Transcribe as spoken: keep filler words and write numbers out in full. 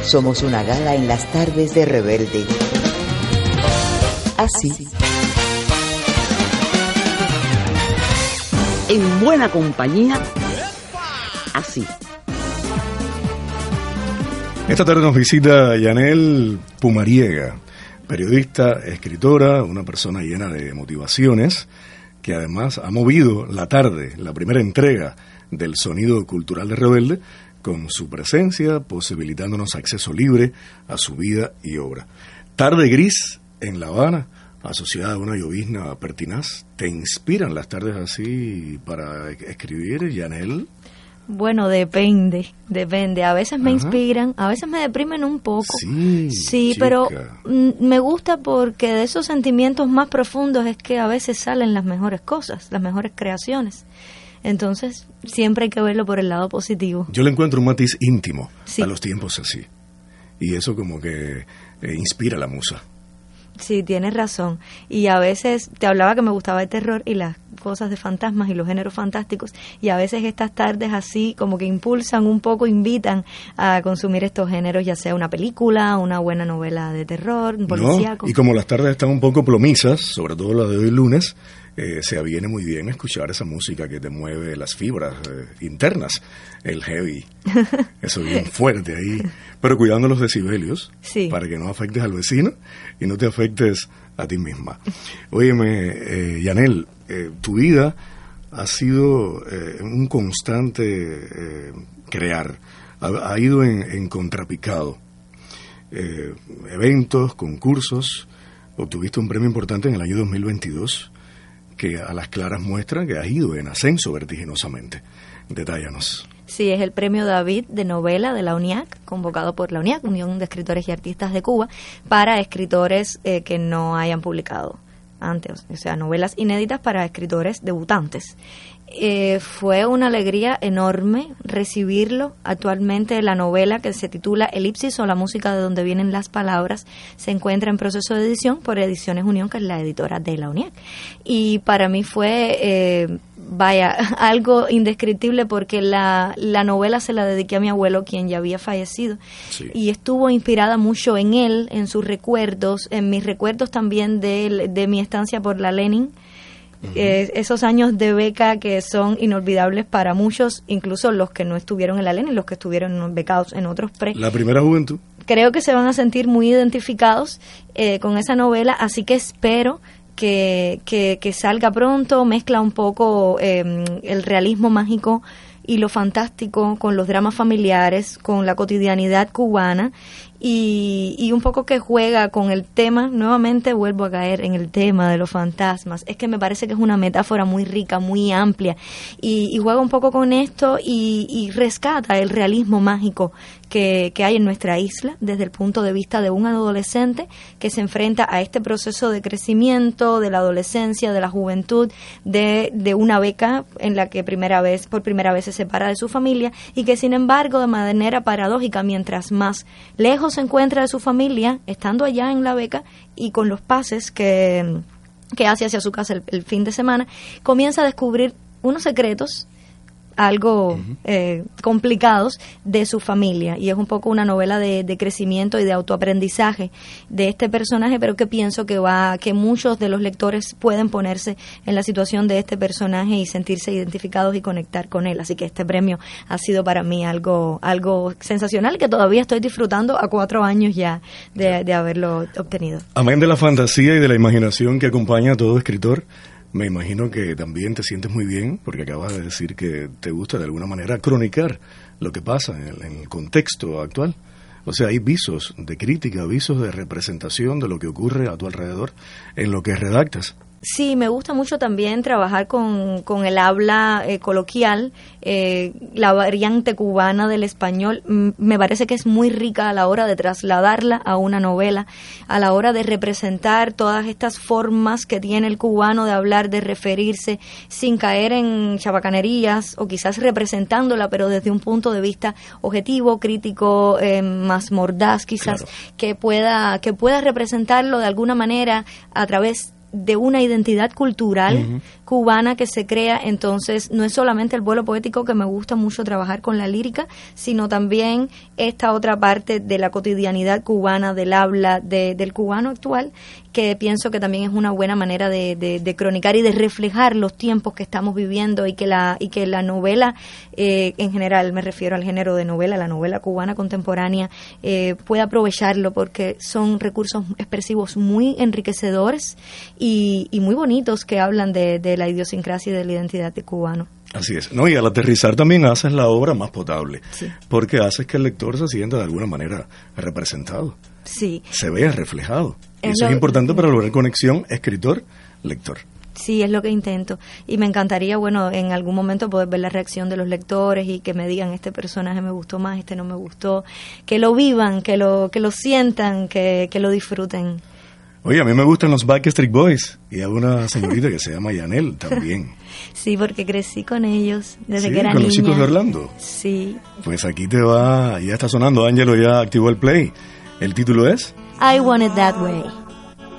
Somos una gala en las tardes de Rebelde. Así. En buena compañía. Así. Esta tarde nos visita Yanel Pumariega, periodista, escritora, una persona llena de motivaciones, que además ha movido la tarde, la primera entrega del Sonido Cultural de Rebelde, con su presencia, posibilitándonos acceso libre a su vida y obra. Tarde gris en La Habana, asociada a una llovizna pertinaz. ¿Te inspiran las tardes así para escribir, Yanel? Bueno, depende, depende. A veces me Ajá. inspiran, a veces me deprimen un poco. Sí, sí chica. Pero m- me gusta porque de esos sentimientos más profundos es que a veces salen las mejores cosas, las mejores creaciones. Entonces, siempre hay que verlo por el lado positivo. Yo le encuentro un matiz íntimo sí. a los tiempos así. Y eso como que eh, inspira a la musa. Sí, tienes razón. Y a veces te hablaba que me gustaba el terror y las cosas de fantasmas y los géneros fantásticos, y a veces estas tardes así como que impulsan un poco, invitan a consumir estos géneros, ya sea una película, una buena novela de terror, un policíaco. No, y como las tardes están un poco plomizas, sobre todo la de hoy lunes, eh, se aviene muy bien escuchar esa música que te mueve las fibras eh, internas, el heavy, eso bien fuerte ahí, pero cuidando los decibelios, sí. para que no afectes al vecino y no te afectes a ti misma. Óyeme, eh, Yanel, eh, tu vida ha sido eh, un constante eh, crear, ha, ha ido en, en contrapicado. Eh, eventos, concursos, obtuviste un premio importante en el año dos mil veintidós, que a las claras muestra que has ido en ascenso vertiginosamente. Detállanos. Sí, es el premio David de novela de la UNIAC, convocado por la UNIAC, Unión de Escritores y Artistas de Cuba, para escritores eh, que no hayan publicado antes, o sea, novelas inéditas para escritores debutantes. Eh, fue una alegría enorme recibirlo. Actualmente la novela, que se titula Elipsis o la música de donde vienen las palabras, se encuentra en proceso de edición por Ediciones Unión, que es la editora de la UNIAC. Y para mí fue, eh, vaya, algo indescriptible, porque la, la novela se la dediqué a mi abuelo, quien ya había fallecido, sí. y estuvo inspirada mucho en él, en sus recuerdos, en mis recuerdos también de, de mi estancia por la Lenin. Uh-huh. Eh, esos años de beca que son inolvidables para muchos, incluso los que no estuvieron en la Lenin, los que estuvieron becados en otros pre. La primera juventud. Creo que se van a sentir muy identificados eh, con esa novela, así que espero que, que, que salga pronto. Mezcla un poco eh, el realismo mágico y lo fantástico con los dramas familiares, con la cotidianidad cubana, y, y un poco que juega con el tema. Nuevamente vuelvo a caer en el tema de los fantasmas. Es que me parece que es una metáfora muy rica, muy amplia, y, y juega un poco con esto y, y rescata el realismo mágico que, que hay en nuestra isla desde el punto de vista de un adolescente que se enfrenta a este proceso de crecimiento, de la adolescencia, de la juventud, de, de una beca en la que primera vez, por primera vez se separa de su familia, y que sin embargo, de manera paradójica, mientras más lejos se encuentra de su familia, estando allá en la beca y con los pases que, que hace hacia su casa el, el fin de semana, comienza a descubrir unos secretos algo uh-huh. eh, complicados de su familia, y es un poco una novela de, de crecimiento y de autoaprendizaje de este personaje, pero que pienso que va que muchos de los lectores pueden ponerse en la situación de este personaje y sentirse identificados y conectar con él. Así que este premio ha sido para mí algo algo sensacional, que todavía estoy disfrutando a cuatro años ya de, de haberlo obtenido. Amén de la fantasía y de la imaginación que acompaña a todo escritor, me imagino que también te sientes muy bien, porque acabas de decir que te gusta de alguna manera cronicar lo que pasa en el, en el contexto actual. O sea, hay visos de crítica, visos de representación de lo que ocurre a tu alrededor en lo que redactas. Sí, me gusta mucho también trabajar con, con el habla eh, coloquial, eh, la variante cubana del español. M- me parece que es muy rica a la hora de trasladarla a una novela, a la hora de representar todas estas formas que tiene el cubano de hablar, de referirse, sin caer en chabacanerías, o quizás representándola, pero desde un punto de vista objetivo, crítico, eh, más mordaz quizás, claro. que pueda, que pueda representarlo de alguna manera a través de una identidad cultural uh-huh. cubana que se crea. Entonces no es solamente el vuelo poético, que me gusta mucho trabajar con la lírica, sino también esta otra parte de la cotidianidad cubana, del habla de, del cubano actual, que pienso que también es una buena manera de, de, de cronicar y de reflejar los tiempos que estamos viviendo, y que la y que la novela eh, en general, me refiero al género de novela, la novela cubana contemporánea, eh, pueda aprovecharlo, porque son recursos expresivos muy enriquecedores y, y muy bonitos, que hablan de, de la idiosincrasia y de la identidad de cubano. Así es, ¿no? Y al aterrizar también haces la obra más potable, sí. porque haces que el lector se sienta de alguna manera representado, sí. se vea reflejado. Y es eso lo, es importante para lograr conexión escritor-lector. Sí, es lo que intento. Y me encantaría, bueno, en algún momento poder ver la reacción de los lectores y que me digan, este personaje me gustó más, este no me gustó. Que lo vivan, que lo que lo sientan, que, que lo disfruten. Oye, a mí me gustan los Backstreet Boys, y hay una señorita que se llama Yanel también. Sí, porque crecí con ellos desde sí, que era con niña. Los Chicos de Orlando. Sí. Pues aquí te va, ya está sonando, Ángelo ya activó el play. ¿El título es? I Want It That Way.